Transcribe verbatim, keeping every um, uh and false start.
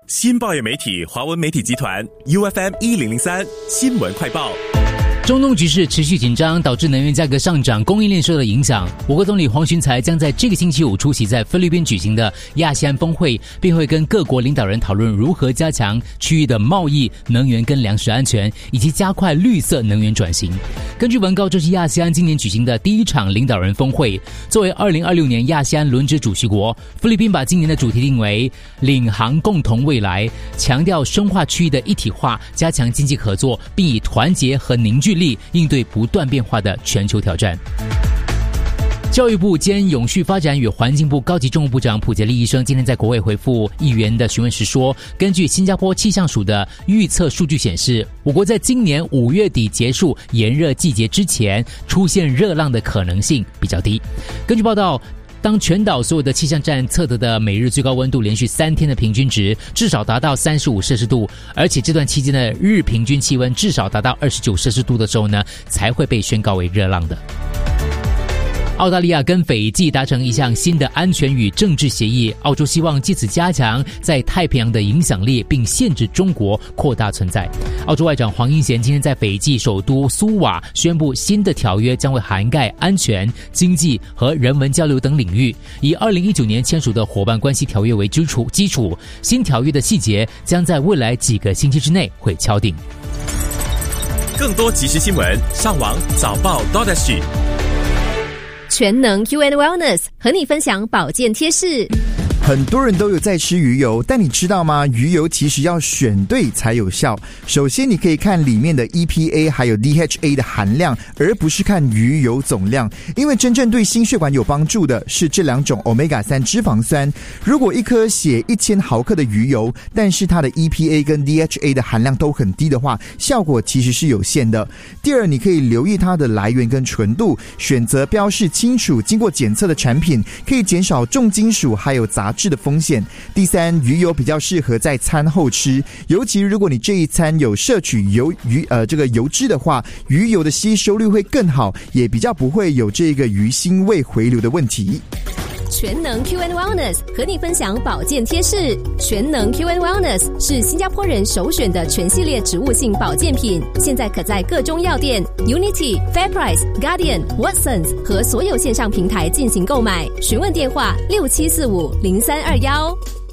新报业媒体华文媒体集团 U F M 一零零三新闻快报。 中东局势持续紧张，导致能源价格上涨，供应链受到影响。我国总理黄循财将在这个星期五出席在菲律宾举行的亚细安峰会，并会跟各国领导人讨论如何加强区域的贸易、能源跟粮食安全，以及加快绿色能源转型。根据文告，这是亚细安今年举行的第一场领导人峰会。作为二零二六年亚细安轮值主席国，菲律宾把今年的主题定为领航共同未来，强调深化区域的一体化，加强经济合作，并以团结和凝聚力应对不断变化的全球挑战。教育部兼永续发展与环境部高级政务部长普杰利医生今天在国会回复议员的询问时说，根据新加坡气象署的预测数据显示，我国在今年五月底结束炎热季节之前出现热浪的可能性比较低。根据报道，当全岛所有的气象站测得的每日最高温度连续三天的平均值至少达到三十五摄氏度，而且这段期间的日平均气温至少达到二十九摄氏度的时候呢，才会被宣告为热浪的。澳大利亚跟斐济达成一项新的安全与政治协议，澳洲希望借此加强在太平洋的影响力，并限制中国扩大存在。澳洲外长黄英贤今天在斐济首都苏瓦宣布，新的条约将会涵盖安全、经济和人文交流等领域，以二零一九年签署的伙伴关系条约为基础基础新条约的细节将在未来几个星期之内会敲定。 更多即时新闻，上网早报 .sg。 全能 U N Wellness 和你分享保健贴士。 很多人都有在吃鱼油，但你知道吗？鱼油其实要选对才有效。首先你可以看里面的 E P A 还有 D H A 的含量，而不是看鱼油总量，因为真正对心血管有帮助的是这两种 欧米伽三 脂肪酸。如果一颗写一千毫克的鱼油，但是它的 E P A 跟 D H A 的含量都很低的话，效果其实是有限的。第二，你可以留意它的来源跟纯度，选择标示清楚经过检测的产品，可以减少重金属还有杂质的风险。第三，鱼油比较适合在餐后吃，尤其如果你这一餐有摄取油鱼呃这个油脂的话，鱼油的吸收率会更好，也比较不会有这个鱼腥味回流的问题。 全能 Q and Wellness 和你分享保健贴士。全能 Q and Wellness 是新加坡人首选的全系列植物性保健品，现在可在各中药店、Unity、Fairprice、Guardian、Watsons 和所有线上平台进行购买。询问电话六七四五零三二幺。